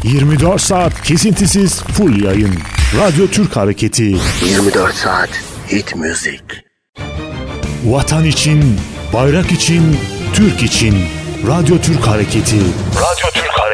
24 saat kesintisiz full yayın. Radyo Türk Hareketi. 24 saat hit müzik. Vatan için, bayrak için, Türk için. Radyo Türk Hareketi. Radyo Türk Hareketi.